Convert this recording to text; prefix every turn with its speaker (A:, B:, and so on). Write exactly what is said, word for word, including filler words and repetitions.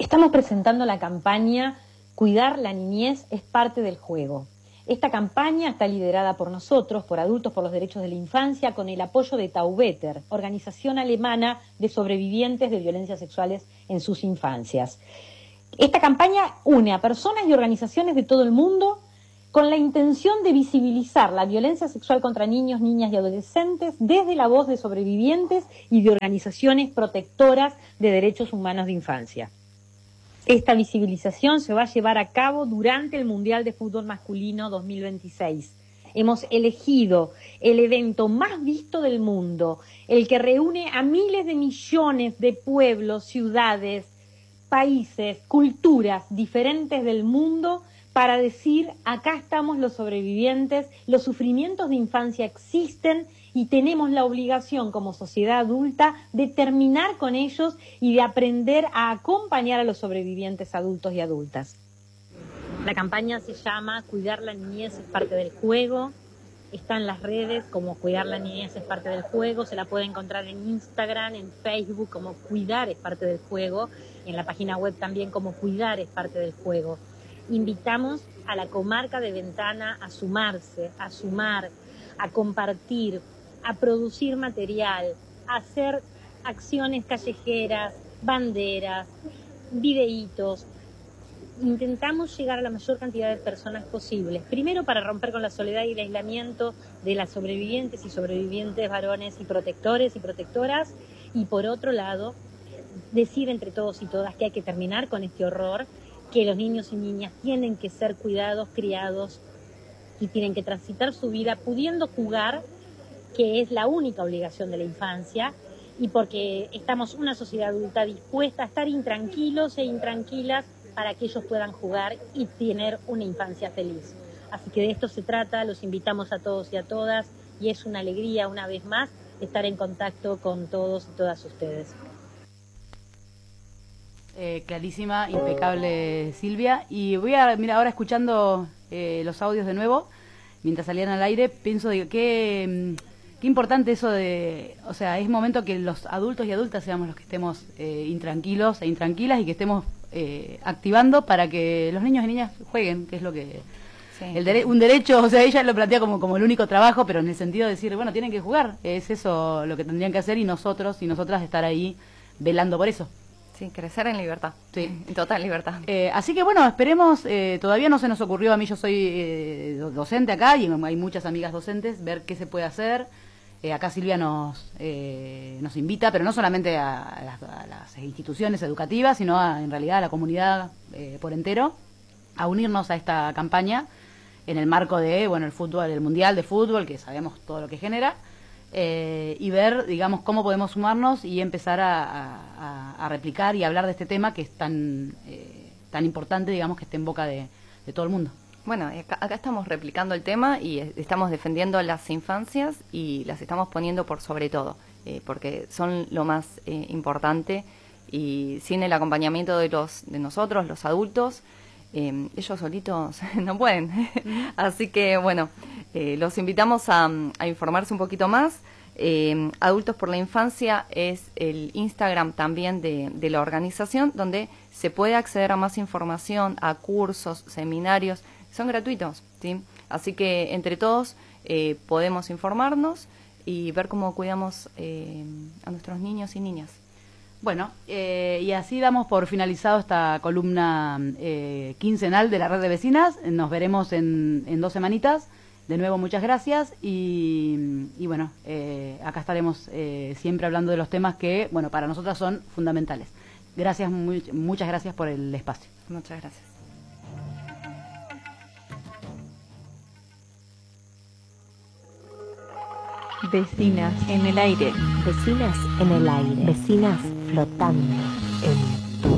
A: Estamos presentando la campaña Cuidar la niñez es parte del juego. Esta campaña está liderada por nosotros, por Adultos por los Derechos de la Infancia, con el apoyo de Taubeter, organización alemana de sobrevivientes de violencias sexuales en sus infancias. Esta campaña une a personas y organizaciones de todo el mundo con la intención de visibilizar la violencia sexual contra niños, niñas y adolescentes desde la voz de sobrevivientes y de organizaciones protectoras de derechos humanos de infancia. Esta visibilización se va a llevar a cabo durante el Mundial de Fútbol Masculino dos mil veintiséis. Hemos elegido el evento más visto del mundo, el que reúne a miles de millones de pueblos, ciudades, países, culturas diferentes del mundo para decir, acá estamos los sobrevivientes, los sufrimientos de infancia existen y tenemos la obligación como sociedad adulta de terminar con ellos y de aprender a acompañar a los sobrevivientes adultos y adultas. La campaña se llama Cuidar la niñez es parte del juego. Está en las redes como Cuidar la niñez es parte del juego. Se la puede encontrar en Instagram, en Facebook como Cuidar es parte del juego. Y en la página web también como Cuidar es parte del juego. Invitamos a la comarca de Ventana a sumarse, a sumar, a compartir, a producir material, a hacer acciones callejeras, banderas, videitos. Intentamos llegar a la mayor cantidad de personas posibles. Primero para romper con la soledad y el aislamiento de las sobrevivientes y sobrevivientes varones y protectores y protectoras. Y por otro lado, decir entre todos y todas que hay que terminar con este horror, que los niños y niñas tienen que ser cuidados, criados y tienen que transitar su vida pudiendo jugar, que es la única obligación de la infancia, y porque estamos una sociedad adulta dispuesta a estar intranquilos e intranquilas para que ellos puedan jugar y tener una infancia feliz. Así que de esto se trata, los invitamos a todos y a todas, y es una alegría una vez más estar en contacto con todos y todas ustedes.
B: Eh, clarísima, impecable Silvia. Y voy a, mira, ahora escuchando eh, los audios de nuevo, mientras salían al aire, pienso de que... Qué importante eso de, o sea, es momento que los adultos y adultas seamos los que estemos eh, intranquilos e intranquilas y que estemos eh, activando para que los niños y niñas jueguen, que es lo que... Sí. El dere un derecho, o sea, ella lo plantea como, como el único trabajo, pero en el sentido de decir, bueno, tienen que jugar, es eso lo que tendrían que hacer y nosotros y nosotras estar ahí velando por eso.
C: Sí, crecer en libertad, sí, en total libertad.
B: Eh, así que bueno, esperemos, eh, todavía no se nos ocurrió, a mí yo soy eh, docente acá y hay muchas amigas docentes, ver qué se puede hacer. Eh, acá Silvia nos eh, nos invita, pero no solamente a, a, las, a las instituciones educativas, sino a, en realidad a la comunidad eh, por entero, a unirnos a esta campaña en el marco de, bueno, el fútbol, el Mundial de Fútbol, que sabemos todo lo que genera, eh, y ver, digamos, cómo podemos sumarnos y empezar a, a, a replicar y hablar de este tema que es tan, eh, tan importante, digamos, que esté en boca de, de todo el mundo.
C: Bueno, acá, acá estamos replicando el tema y estamos defendiendo las infancias y las estamos poniendo por sobre todo, eh, porque son lo más eh, importante y sin el acompañamiento de los de nosotros, los adultos, eh, ellos solitos no pueden. Así que, bueno, eh, los invitamos a, a informarse un poquito más. Eh, Adultos por la Infancia es el Instagram también de, de la organización, donde se puede acceder a más información, a cursos, seminarios. Son gratuitos, ¿sí? Así que entre todos eh, podemos informarnos y ver cómo cuidamos eh, a nuestros niños y niñas.
B: Bueno, eh, y así damos por finalizado esta columna eh, quincenal de la Red de Vecinas. Nos veremos en, en dos semanitas. De nuevo, muchas gracias y, y bueno, eh, acá estaremos eh, siempre hablando de los temas que, bueno, para nosotras son fundamentales. Gracias, muy, muchas gracias por el espacio.
C: Muchas gracias.
D: Vecinas en el aire.
E: Vecinas en el aire. Vecinas flotando en